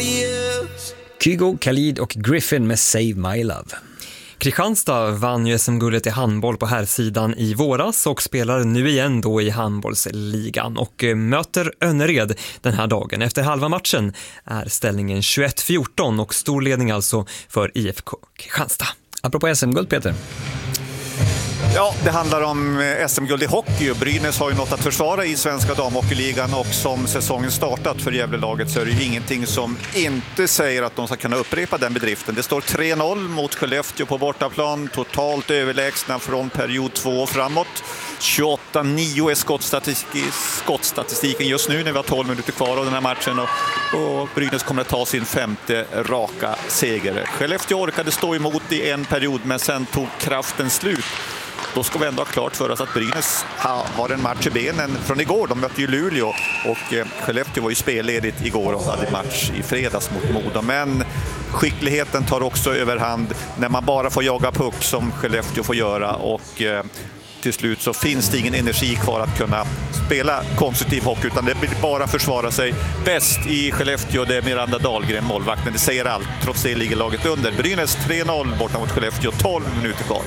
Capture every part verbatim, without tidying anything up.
nobody else. Kygo, Khalid och Griffin med Save My Love. Kristianstad vann ju S M-guldet i handboll på här sidan i våras och spelar nu igen då i handbollsligan och möter Önnered den här dagen. Efter halva matchen är ställningen tjugoett fjorton och stor ledning alltså för I F K Kristianstad. Apropå S M-guld, Peter. Ja, det handlar om S M-guld i hockey. Brynäs har ju något att försvara i svenska damhockeyligan och som säsongen startat för Gävlelaget så är det ju ingenting som inte säger att de ska kunna upprepa den bedriften. Det står tre noll mot Skellefteå på bortaplan, totalt överlägsna från period två framåt. tjugoåtta nio är skottstatistik, skottstatistiken just nu när vi har tolv minuter kvar av den här matchen och, och Brynäs kommer att ta sin femte raka seger. Skellefteå orkade stå emot i en period men sen tog kraften slut. Då ska vi ändå ha klart för oss att Brynäs har en match i benen från igår. De mötte ju Luleå och Skellefteå var ju spelledigt igår och hade match i fredags mot Modo. Men skickligheten tar också överhand när man bara får jaga puck som Skellefteå får göra och till slut så finns det ingen energi kvar att kunna spela konstruktiv hockey utan det blir bara försvara sig. Bäst i Skellefteå det är Miranda Dahlgren, målvakten. Det säger allt. Trots det ligger laget under. Brynäs tre noll borta mot Skellefteå, tolv minuter kvar.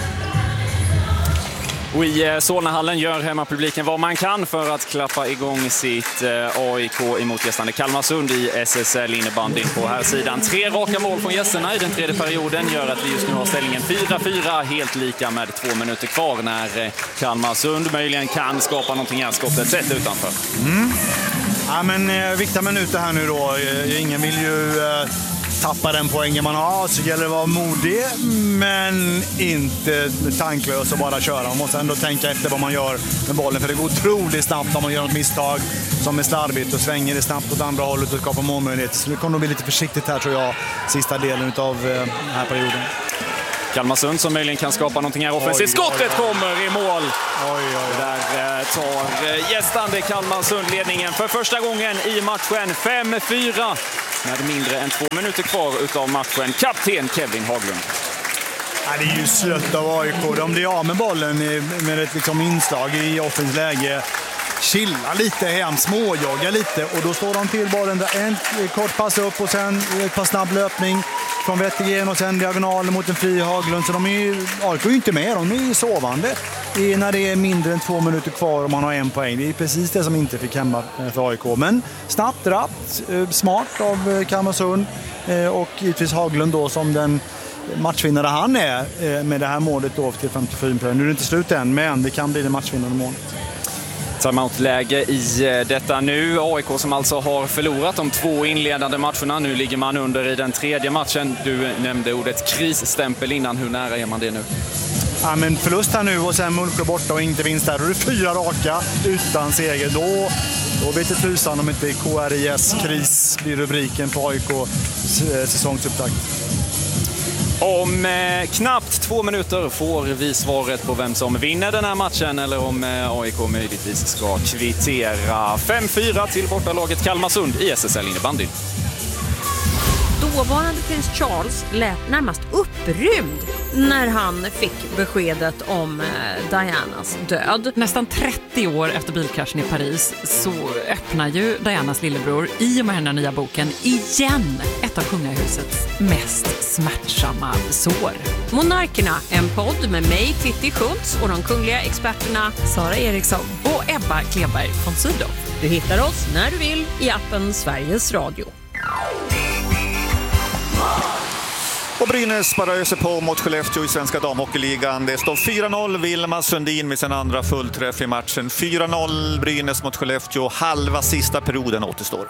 Och i Solnahallen gör hemmapubliken vad man kan för att klappa igång sitt A I K emot gästande Kalmarsund i S S L innebandyn på här sidan. Tre raka mål från gästerna i den tredje perioden gör att vi just nu har ställningen fyra fyra, helt lika med två minuter kvar när Kalmarsund möjligen kan skapa någonting här skottet sett utanför. Mm. Ja, men eh, viktiga minuter här nu då. Ingen vill ju eh, tappa den poängen man har, så gäller det att vara modig men inte tanklös och bara köra. Man måste ändå tänka efter vad man gör med bollen för det går otroligt snabbt om man gör något misstag som är slarvigt och svänger det snabbt åt andra hållet och skapar målmöjlighet. Så det kommer nog bli lite försiktigt här tror jag, sista delen av eh, den här perioden. Kalmarsund som möjligen kan skapa någonting här offensivt. Skottet kommer i mål. Oj, oj, oj. Där eh, tar eh, gästande Kalmarsund ledningen för första gången i matchen. fem fyra med mindre än två minuter kvar utav matchen. Kapten Kevin Haglund. Ja, det är ju slött av A I K. De blir av med bollen med ett liksom inslag i offensivt läge. Chilla lite hem, småjogga lite och då står de till bollen där en kort pass upp och sen ett par snabb löpning från Wettergren och sen diagonalen mot en fri Haglund. Så de är ju, A I K är ju inte med, de är ju sovande i, när det är mindre än två minuter kvar och man har en poäng. Det är precis det som inte fick hemma för A I K. Men snabbt, rappt, smart av Kalmarsund och givetvis Haglund då som den matchvinnare han är med det här målet då till femtiofyra. Nu är det inte slut än, men det kan bli det matchvinnande målet. Timeout-läge i detta nu. A I K som alltså har förlorat de två inledande matcherna. Nu ligger man under i den tredje matchen. Du nämnde ordet krisstämpel innan. Hur nära är man det nu? Ja, men förlust här nu och sen Mullsjö borta och inte vinst där. Då är det fyra raka utan seger. Då, då vet det tusan om inte K R I S-kris blir rubriken på A I K säsongsupptakt. Om eh, knappt två minuter får vi svaret på vem som vinner den här matchen eller om eh, A I K möjligtvis ska kvittera. fem fyra till bortalaget Kalmarsund i S S L innebandyn. Dåvarande prins Charles lät närmast upprymd när han fick beskedet om Dianas död. Nästan trettio år efter bilkraschen i Paris så öppnar ju Dianas lillebror i och med den nya boken igen ett av kungahusets mest smärtsamma sår. Monarkerna, en podd med mig Titti Schultz och de kungliga experterna Sara Eriksson och Ebba Kleberg von Sydow. Du hittar oss när du vill i appen Sveriges Radio. Och Brynäs bara öser på mot Skellefteå i svenska damhockeyligan. Det står fyra noll, Vilma Sundin med sin andra fullträff i matchen. fyra noll Brynäs mot Skellefteå, halva sista perioden återstår.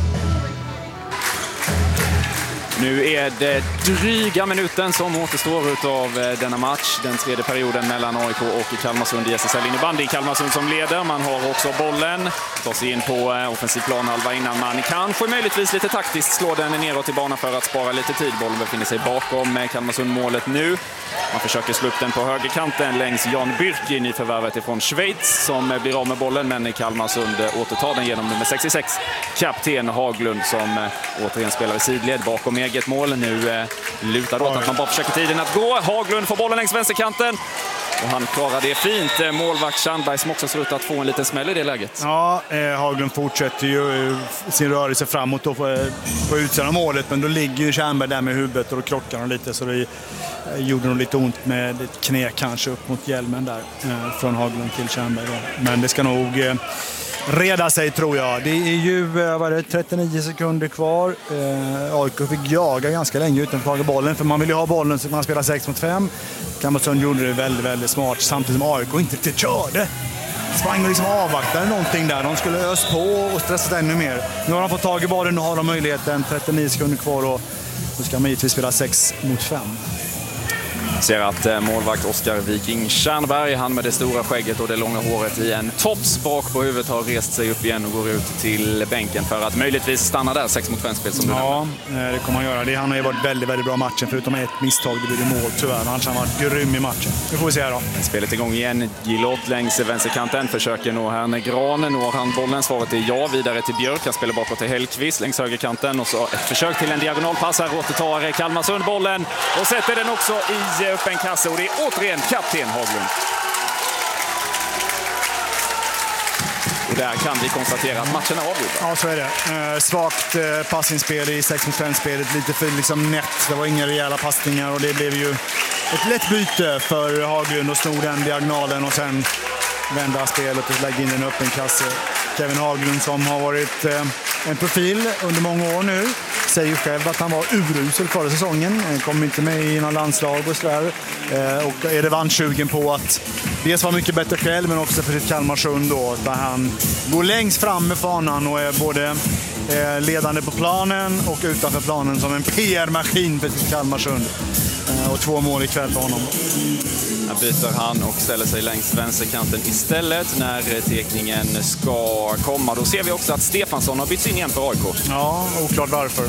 Nu är det dryga minuten som återstår av denna match. Den tredje perioden mellan A I K och Kalmarsund i S S L innebandy. Kalmarsund som leder, man har också bollen. Tar sig in på offensiv planhalva innan man kanske möjligtvis lite taktiskt slår den neråt i banan för att spara lite tid. Bollen befinner sig bakom Kalmarsund målet nu. Man försöker slå upp den på högerkanten längs Jan Byrkin i förvärvet ifrån Schweiz som blir av med bollen, men Kalmarsund återtar den genom nummer sextiosex. Kapten Haglund som återigen spelar i sidled bakom eget mål. Nu lutar åt att man bara försöker tiden att gå. Haglund får bollen längs vänsterkanten. Och han klarar det fint. Målvakt Tjernberg som också ser ut att få en liten smäll i det läget. Ja, eh, Haglund fortsätter ju sin rörelse framåt då på, på utsidan av målet. Men då ligger ju Tjernberg där med huvudet och då krockar han lite. Så det eh, gjorde nog lite ont med ett knä kanske upp mot hjälmen där. Eh, från Haglund till Tjernberg då. Men det ska nog eh, reda sig tror jag. Det är ju eh, vad är det, trettionio sekunder kvar. Eh, A I K fick jaga ganska länge utan att ta bollen. För man vill ju ha bollen så man spelar sex mot fem. Kalmarsund gjorde det väldigt, väldigt smart samtidigt som A I K inte riktigt körde. Sprang och liksom avvaktade någonting där. De skulle ösa på och stressa ännu mer. Nu har de fått tag i bollen och har de möjligheten. trettionio sekunder kvar och då ska man givetvis spela sex mot fem. Ser att målvakt Oskar Viking Tjernberg, han med det stora skägget och det långa håret i en tops bak på huvudet, har rest sig upp igen och går ut till bänken för att möjligtvis stanna där sex mot fem-spel som du Ja, det kommer han göra. Det, han har ju varit väldigt, väldigt bra matchen förutom ett misstag. Det blir det mål tyvärr. Han har varit grym i matchen. Nu får vi se här då. Spelet igång igen. Gilot längs vänsterkanten försöker nå Herne Gran. Når han bollen? Svaret är ja. Vidare till Björk. Han spelar bakåt till Hellqvist längs högerkanten. Och så ett försök till en diagonalpass. Här återtar Kalmarsund bollen och sätter den också i öppen kasse. Och det är återigen kapten Haglund. Och där kan vi konstatera att matchen är avgjord. Ja, så är det. Eh, svagt eh, passningsspel i sex mot fem-spelet. Lite för liksom nätt. Det var inga rejäla passningar och det blev ju ett lätt byte för Haglund att sno den diagonalen och sen vända spelet och lägga in en öppen kasse. Kevin Haglund som har varit eh, en profil under många år nu säger själv att han var urusel förra säsongen. Han kom inte med i någon landslag och sådär. Eh, och är revanschsugen på att dels vara mycket bättre själv men också för sitt Kalmarsund då. Där han går längst fram med fanan och är både eh, ledande på planen och utanför planen som en P R-maskin för sitt Kalmarsund. Eh, och två mål ikväll för honom. Här byter han och ställer sig längs vänsterkanten istället när teckningen ska komma. Då ser vi också att Stefansson har bytt in igen för A I K. Ja, oklart varför.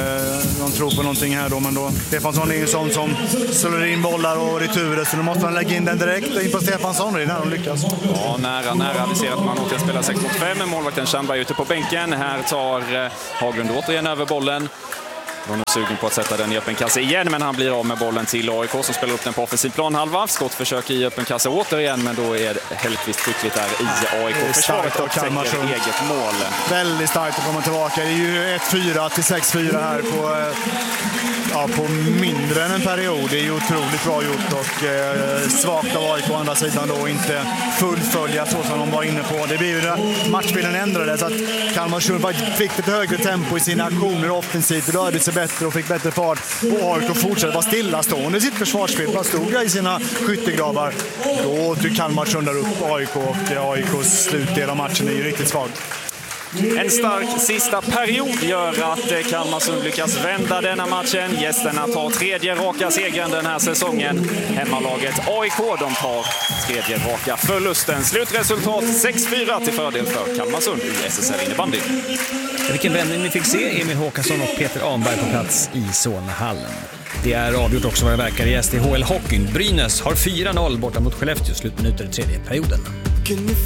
De tror på någonting här då, men då Stefansson är ju sån som slår in bollar och returer, så då måste man lägga in den direkt in på Stefansson. Det är när de lyckas. Ja, nära, nära aviserat man åter spelar sex mot fem. Målvakten Tjernberg ute på bänken. Här tar Haglund återigen över bollen. Han är sugen på att sätta den i öppen kasse igen, men han blir av med bollen till A I K som spelar upp den på offensiv planhalva. Skottförsök i öppen kasse återigen, men då är Hellqvist skickligt där i A I K-försvaret och täcker eget mål. Väldigt starkt att komma tillbaka. Det är ju ett fyra till sex fyra här på, ja, på mindre än en period. Det är ju otroligt bra gjort och eh, svagt av A I K å andra sidan då inte fullfölja så som de var inne på. Det blir ju där matchbilden ändrades, så att Kalmarsund fick ett högre tempo i sina aktioner offensivt, rörde sig bättre och fick bättre fart, och A I K fortsätter vara stillastående i sitt försvarsspel. Man stod i sina skyttegravar. Då åter Kalmarsund där upp A I K, och A I K:s slutdel av matchen är ju riktigt svag. En stark sista period gör att Kalmarsund lyckas vända denna matchen. Gästerna tar tredje raka segern den här säsongen. Hemmalaget A I K, de tar tredje raka förlusten. Slutresultat sex fyra till fördel för Kalmarsund i S S L innebandy. Vilken vändning ni fick se Emil Håkansson och Peter Anberg på plats i Solnahallen. Det är avgjort också vad det verkar i S D H L-hockeyn. Brynäs har fyra noll borta mot Skellefteå, slutminuter i tredje perioden.